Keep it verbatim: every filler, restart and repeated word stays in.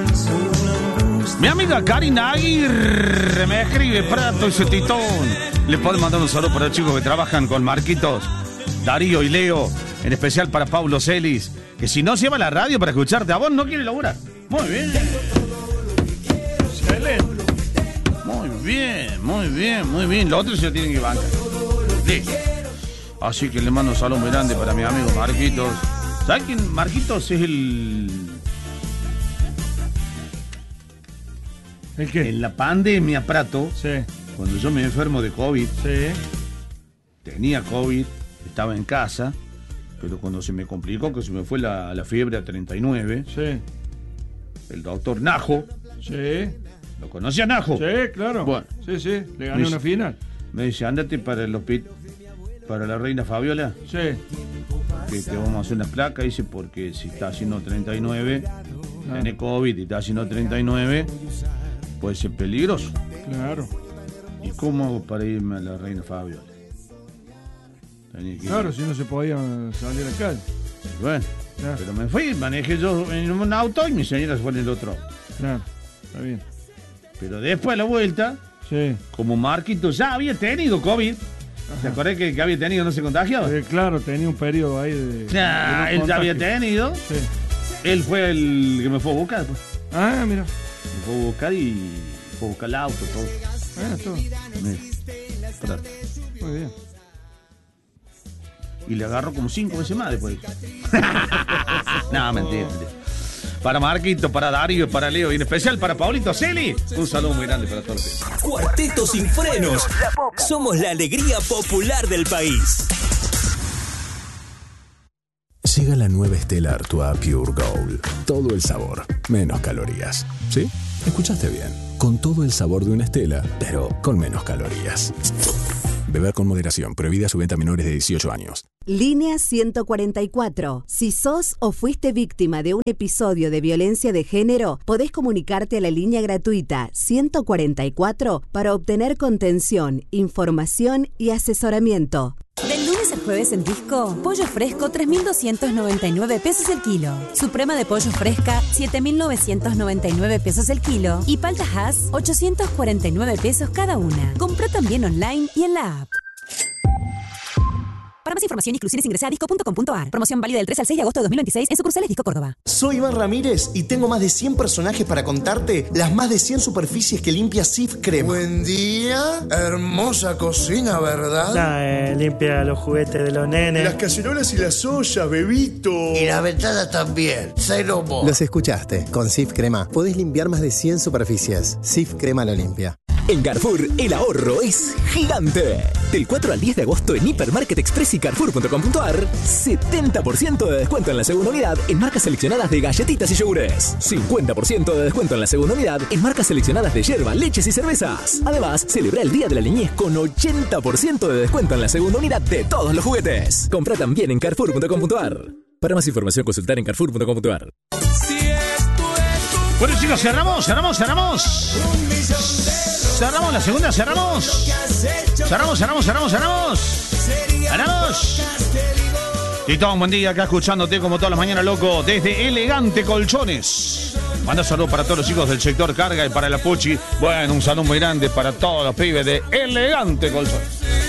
Mi amiga Karina Aguirre me escribe Prato y Titón. Le podemos mandar un saludo para los chicos que trabajan con Marquitos, Darío y Leo. En especial para Paulo Celis, que si no lleva la radio para escucharte a vos, no quiere laburar. Muy bien. Excelente. Muy bien, muy bien, muy bien. Los otros se lo tienen que bancar. Sí. Así que le mando un saludo muy grande para mi amigo Marquitos. ¿Sabes quién? Marquitos es el... ¿El qué? En la pandemia, Prato, Sí. cuando yo me enfermo de COVID, Sí. tenía COVID, estaba en casa, pero cuando se me complicó, que se me fue la, la fiebre a treinta y nueve, Sí. el doctor Najo, Sí. ¿lo conocía Najo? Sí, claro. Bueno. Sí, sí. Le gané Dice- una final. Me dice, ándate para el hospital, para la reina Fabiola, Sí. que te vamos a hacer una placa, dice, porque si está haciendo treinta y nueve, Ah. tenés COVID y está haciendo treinta y nueve, puede ser peligroso. Claro. ¿Y cómo hago para irme a la reina Fabiola? Tenía que ir. Claro, si no se podía salir a la calle. Bueno, Claro. pero me fui, manejé yo en un auto y mi señora se fue en el otro auto. Claro. Está bien. Pero después de la vuelta, Sí. como Marquito ya había tenido COVID, ¿te acordás que, que había tenido no se contagiaba? Eh, claro, tenía un periodo ahí de. Ya, de no él ya había contagio. tenido. Sí. Él fue el que me fue a buscar después. Ah, mira. Me fue a buscar y fue a buscar el auto, todo. Ah, todo. Mira, espérate. Muy bien. Y le agarró como cinco veces más después. No, mentira, mentira. Para Marquito, para Darío, para Leo y en especial para Paulito Celi, un saludo muy grande para todos los que... Cuarteto sin frenos. Somos la alegría popular del país. Llega la nueva Stella Artois Pure Gold. Todo el sabor, menos calorías. ¿Sí? Escuchaste bien. Con todo el sabor de una Stella, pero con menos calorías. Beber con moderación. Prohibida su venta a menores de dieciocho años. Línea ciento cuarenta y cuatro. Si sos o fuiste víctima de un episodio de violencia de género, podés comunicarte a la línea gratuita ciento cuarenta y cuatro para obtener contención, información y asesoramiento. Del lunes al jueves en Disco, pollo fresco tres mil doscientos noventa y nueve pesos el kilo. Suprema de pollo fresca siete mil novecientos noventa y nueve pesos el kilo. Y palta Hass ochocientos cuarenta y nueve pesos cada una. Comprá también online y en la app. Para más información y exclusiones ingresa a disco punto com punto a r. Promoción válida del tres al seis de agosto de dos mil veintiséis en sucursales Disco Córdoba. Soy Iván Ramírez y tengo más de cien personajes para contarte las más de cien superficies que limpia Sif Crema. Buen día, hermosa cocina, ¿verdad? Nah, eh, limpia los juguetes de los nenes. Las cacerolas y las ollas, bebito. Y la ventana también, cero mo. Los escuchaste. Con Sif Crema podés limpiar más de cien superficies. Sif Crema lo limpia. En Carrefour, el ahorro es gigante. Del cuatro al diez de agosto en Hipermarket Express y Carrefour punto com punto a r, setenta por ciento de descuento en la segunda unidad en marcas seleccionadas de galletitas y yogures. cincuenta por ciento de descuento en la segunda unidad en marcas seleccionadas de yerba, leches y cervezas. Además, celebra el Día de la Niñez con ochenta por ciento de descuento en la segunda unidad de todos los juguetes. Compra también en Carrefour punto com punto a r. Para más información, consultar en Carrefour punto com punto a r. Bueno, chicos, cerramos, cerramos, cerramos. Cerramos la segunda, cerramos. Cerramos, cerramos, cerramos, cerramos. Cerramos. Y todo un buen día acá escuchándote como todas las mañanas, loco, desde Elegante Colchones. Manda saludos para todos los chicos del sector carga y para la Puchi. Bueno, un saludo muy grande para todos los pibes de Elegante Colchones.